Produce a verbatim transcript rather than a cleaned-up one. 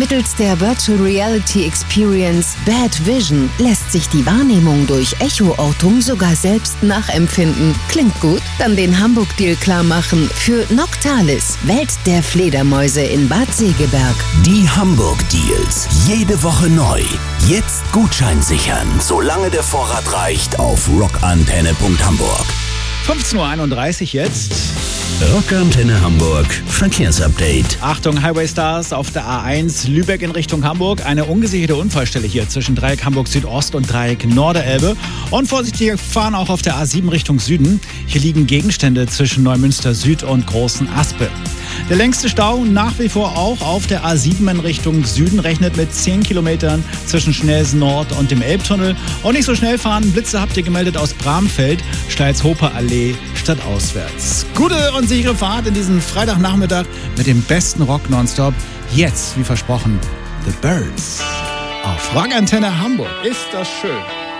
Mittels der Virtual Reality Experience Bad Vision lässt sich die Wahrnehmung durch Echo-Ortung sogar selbst nachempfinden. Klingt gut? Dann den Hamburg-Deal klar machen für Noctalis, Welt der Fledermäuse in Bad Segeberg. Die Hamburg-Deals. Jede Woche neu. Jetzt Gutschein sichern, solange der Vorrat reicht, auf rockantenne punkt hamburg. fünfzehn Uhr einunddreißig jetzt. Rockantenne Hamburg, Verkehrsupdate. Achtung, Highway Stars auf der A eins Lübeck in Richtung Hamburg. Eine ungesicherte Unfallstelle hier zwischen Dreieck Hamburg Südost und Dreieck Norderelbe. Und vorsichtig fahren auch auf der A sieben Richtung Süden. Hier liegen Gegenstände zwischen Neumünster Süd und Großen Aspe. Der längste Stau nach wie vor auch auf der A sieben in Richtung Süden, rechnet mit zehn Kilometern zwischen Schnelsen Nord und dem Elbtunnel. Und nicht so schnell fahren, Blitze habt ihr gemeldet aus Bramfeld, Steilshofer-Allee stadtauswärts. Gute und sichere Fahrt in diesen Freitagnachmittag mit dem besten Rock nonstop. Jetzt, wie versprochen, The Birds auf Rockantenne Hamburg. Ist das schön.